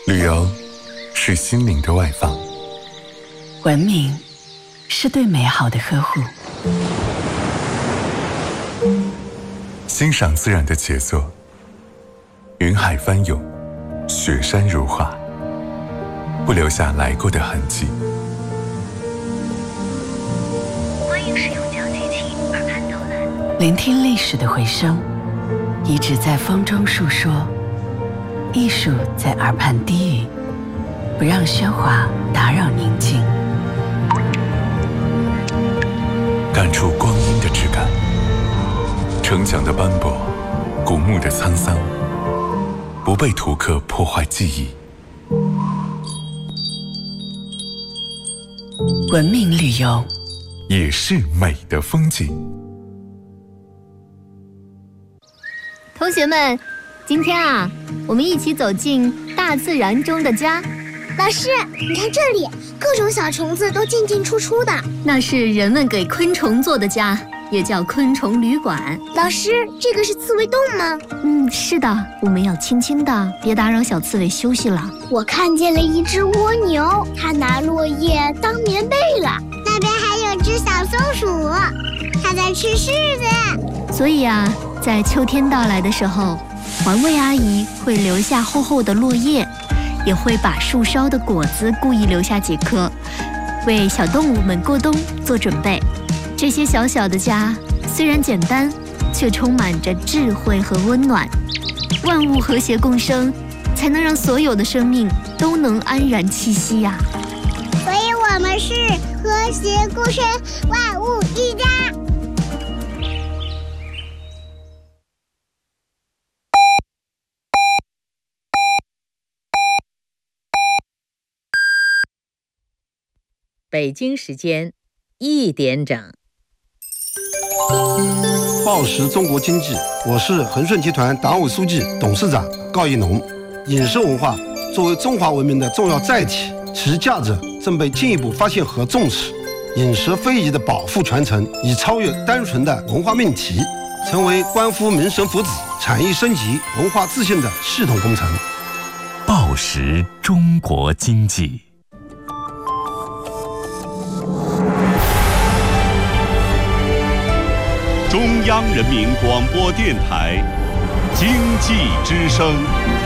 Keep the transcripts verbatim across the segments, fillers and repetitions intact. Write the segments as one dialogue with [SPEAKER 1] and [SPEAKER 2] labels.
[SPEAKER 1] 旅游是心灵的外放，
[SPEAKER 2] 文明是对美好的呵护，
[SPEAKER 1] 欣赏自然的杰作，云海翻涌，雪山如画，不留下来过的痕迹。
[SPEAKER 3] 欢迎使用讲解器耳畔导览，
[SPEAKER 2] 聆听历史的回声，遗址在风中述说，艺术在耳畔低语，不让喧哗打扰宁静，
[SPEAKER 1] 感触光阴的质感，城墙的斑驳，古墓的沧桑，不被图刻破坏记忆。
[SPEAKER 2] 文明旅游
[SPEAKER 1] 也是美的风景。
[SPEAKER 4] 同学们，今天啊，我们一起走进大自然中的家。
[SPEAKER 5] 老师，你看这里，各种小虫子都进进出出的，
[SPEAKER 4] 那是人们给昆虫做的家，也叫昆虫旅馆。
[SPEAKER 5] 老师，这个是刺猬洞吗？
[SPEAKER 4] 嗯，是的，我们要轻轻的，别打扰小刺猬休息了。
[SPEAKER 5] 我看见了一只蜗牛，它拿落叶当棉被了。那边还有只小松鼠，它在吃柿子。
[SPEAKER 4] 所以啊，在秋天到来的时候，环卫阿姨会留下厚厚的落叶，也会把树梢的果子故意留下几颗，为小动物们过冬做准备。这些小小的家虽然简单，却充满着智慧和温暖。万物和谐共生，才能让所有的生命都能安然栖息呀、啊。
[SPEAKER 5] 所以我们是和谐共生，万物一家。
[SPEAKER 6] 北京时间一点整，
[SPEAKER 7] 报时中国经济，我是恒顺集团党委书记、董事长高一农。饮食文化作为中华文明的重要载体，其价值正被进一步发现和重视。饮食非遗的保护传承已超越单纯的文化命题，成为关乎民生福祉、产业升级、文化自信的系统工程。
[SPEAKER 8] 报时中国经济。
[SPEAKER 9] 中央人民广播电台经济之声。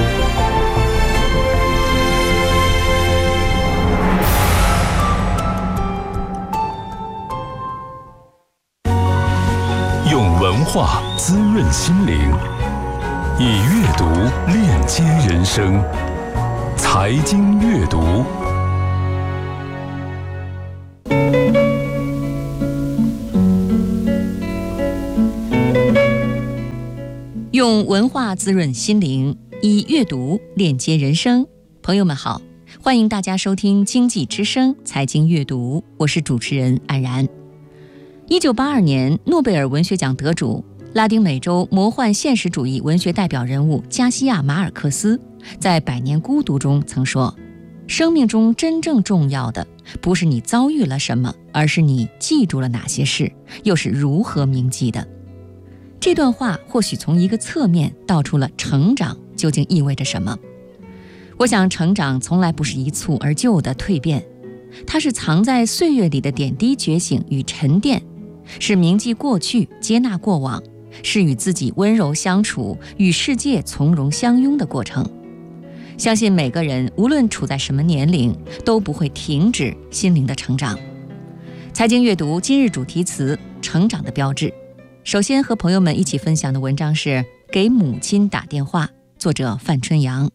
[SPEAKER 8] 用文化滋润心灵，以阅读链接人生。财经阅读。
[SPEAKER 10] 用文化滋润心灵，以阅读链接人生。朋友们好，欢迎大家收听经济之声财经阅读，我是主持人安然。一九八二年，诺贝尔文学奖得主、拉丁美洲魔幻现实主义文学代表人物加西亚·马尔克斯在《百年孤独》中曾说：“生命中真正重要的，不是你遭遇了什么，而是你记住了哪些事，又是如何铭记的。”这段话或许从一个侧面道出了成长究竟意味着什么。我想，成长从来不是一蹴而就的蜕变，它是藏在岁月里的点滴觉醒与沉淀，是铭记过去、接纳过往，是与自己温柔相处、与世界从容相拥的过程。相信每个人无论处在什么年龄，都不会停止心灵的成长。财经阅读今日主题词：成长的标志。首先和朋友们一起分享的文章是《给母亲打电话》，作者范春阳。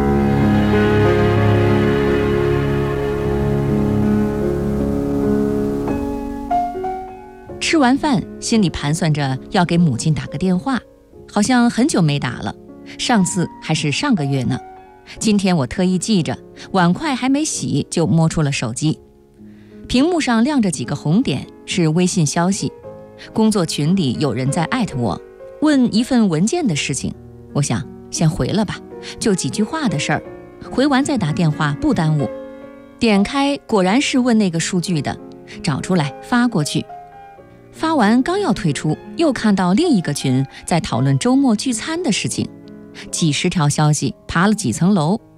[SPEAKER 10] 吃完饭，心里盘算着要给母亲打个电话，好像很久没打了，上次还是上个月呢。今天我特意记着，碗筷还没洗就摸出了手机，屏幕上亮着几个红点，是微信消息。工作群里有人在艾特我，问一份文件的事情，我想先回了吧，就几句话的事儿，回完再打电话不耽误。点开果然是问那个数据的，找出来发过去。发完刚要退出，又看到另一个群在讨论周末聚餐的事情，几十条消息爬了几层楼，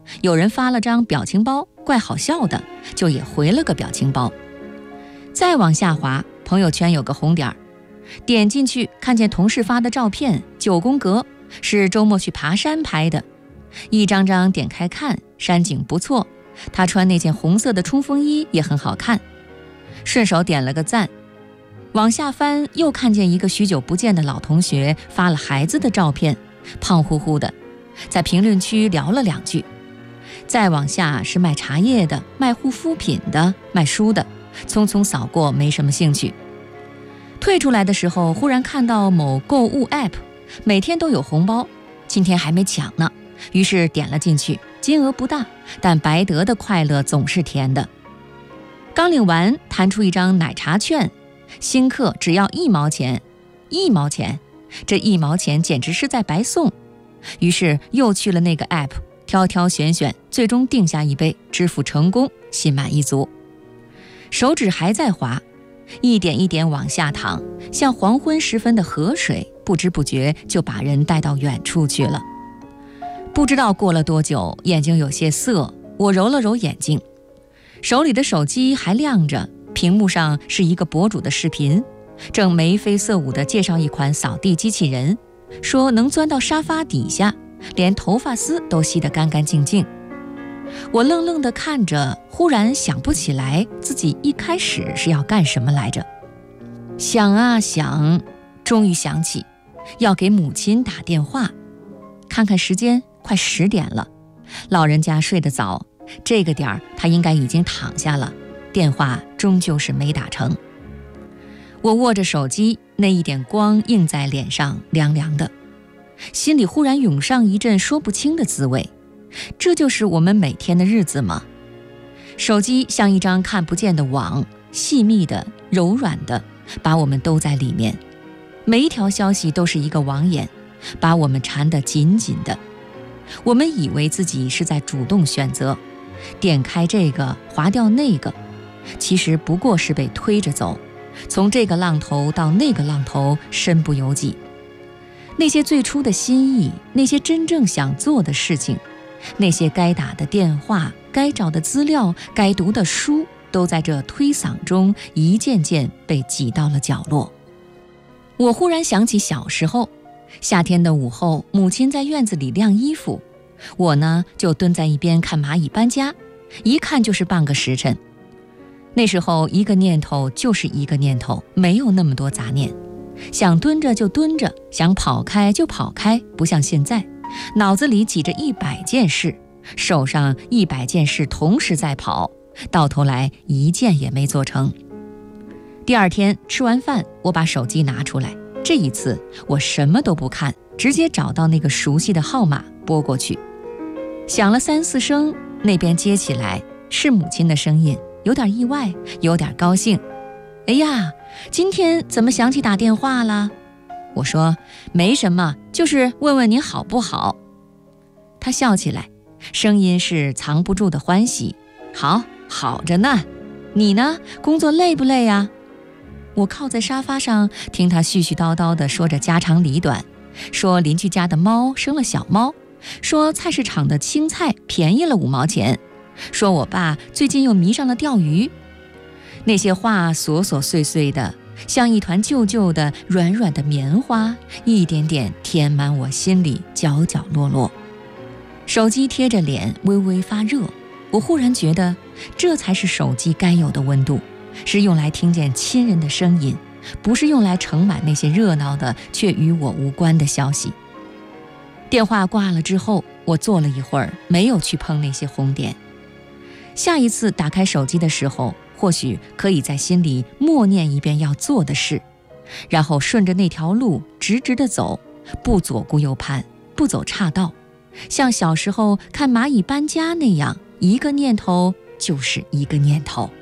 [SPEAKER 10] 有人发了张表情包，怪好笑的，就也回了个表情包。再往下滑，朋友圈有个红点儿，点进去看见同事发的照片，九宫格，是周末去爬山拍的。一张张点开看，山景不错，他穿那件红色的冲锋衣也很好看，顺手点了个赞。往下翻，又看见一个许久不见的老同学发了孩子的照片，胖乎乎的，在评论区聊了两句。再往下是卖茶叶的，卖护肤品的，卖书的，匆匆扫过，没什么兴趣。退出来的时候，忽然看到某购物 app 每天都有红包，今天还没抢呢，于是点了进去，金额不大，但白得的快乐总是甜的。刚领完，弹出一张奶茶券，新客只要一毛钱，一毛钱，这一毛钱简直是在白送。于是又去了那个 app， 挑挑选选，最终定下一杯，支付成功，心满意足。手指还在滑，一点一点往下淌，像黄昏时分的河水，不知不觉就把人带到远处去了。不知道过了多久，眼睛有些涩，我揉了揉眼睛，手里的手机还亮着，屏幕上是一个博主的视频，正眉飞色舞地介绍一款扫地机器人，说能钻到沙发底下，连头发丝都吸得干干净净。我愣愣地看着，忽然想不起来自己一开始是要干什么来着。想啊想，终于想起要给母亲打电话。看看时间，快十点了，老人家睡得早，这个点儿他应该已经躺下了，电话终究是没打成。我握着手机，那一点光映在脸上，凉凉的，心里忽然涌上一阵说不清的滋味。这就是我们每天的日子吗？手机像一张看不见的网，细密的、柔软的，把我们兜在里面。每一条消息都是一个网眼，把我们缠得紧紧的。我们以为自己是在主动选择，点开这个，划掉那个，其实不过是被推着走，从这个浪头到那个浪头，身不由己。那些最初的心意，那些真正想做的事情，那些该打的电话，该找的资料，该读的书，都在这推搡中一件件被挤到了角落。我忽然想起小时候，夏天的午后，母亲在院子里晾衣服，我呢就蹲在一边看蚂蚁搬家，一看就是半个时辰。那时候一个念头就是一个念头，没有那么多杂念，想蹲着就蹲着，想跑开就跑开，不像现在脑子里挤着一百件事，手上一百件事同时在跑，到头来一件也没做成。第二天吃完饭，我把手机拿出来，这一次我什么都不看，直接找到那个熟悉的号码拨过去，响了三四声，那边接起来，是母亲的声音，有点意外，有点高兴。哎呀，今天怎么想起打电话了？我说没什么，就是问问您好不好。他笑起来，声音是藏不住的欢喜。好，好着呢。你呢？工作累不累呀？我靠在沙发上，听他絮絮叨叨地说着家长里短，说邻居家的猫生了小猫，说菜市场的青菜便宜了五毛钱，说我爸最近又迷上了钓鱼。那些话琐琐碎碎的，像一团旧旧的软软的棉花，一点点填满我心里角角落落。手机贴着脸微微发热，我忽然觉得这才是手机该有的温度，是用来听见亲人的声音，不是用来盛满那些热闹的却与我无关的消息。电话挂了之后，我坐了一会儿，没有去碰那些红点。下一次打开手机的时候，或许可以在心里默念一遍要做的事，然后顺着那条路直直地走，不左顾右盼，不走岔道，像小时候看蚂蚁搬家那样，一个念头就是一个念头。